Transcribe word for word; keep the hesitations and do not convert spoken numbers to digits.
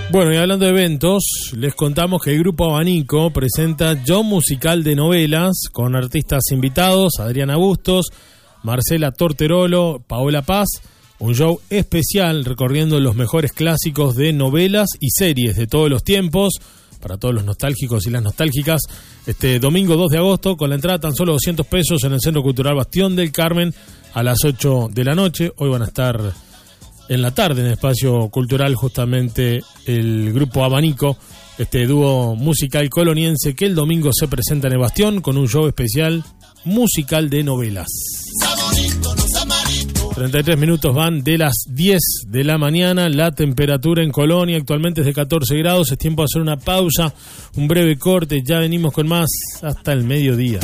Bueno, y hablando de eventos, les contamos que el Grupo Abanico presenta Show Musical de Novelas con artistas invitados, Adriana Bustos, Marcela Torterolo, Paola Paz, un show especial recorriendo los mejores clásicos de novelas y series de todos los tiempos, para todos los nostálgicos y las nostálgicas, este domingo dos de agosto, con la entrada tan solo doscientos pesos en el Centro Cultural Bastión del Carmen a las ocho de la noche. Hoy van a estar en la tarde en el espacio cultural justamente el Grupo Abanico, este dúo musical coloniense que el domingo se presenta en el Bastión con un show especial musical de novelas. treinta y tres minutos van de las diez de la mañana, la temperatura en Colonia actualmente es de catorce grados, es tiempo de hacer una pausa, un breve corte, ya venimos con más hasta el mediodía.